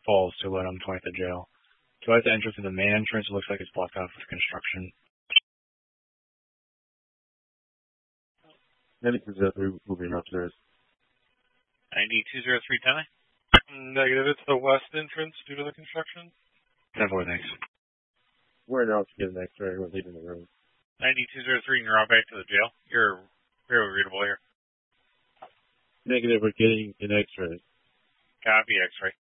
Falls to 11 20th of jail. To the entrance to the main entrance, it looks like it's blocked off with construction. 9203 moving upstairs. 9203 Tenny? Negative, it's the west entrance due to the construction. 10-4, thanks. We're now to get an x-ray. We're leaving the room. 9203, and you're on back to the jail. You're very readable here. Negative, we're getting an x-ray. Copy, x-ray.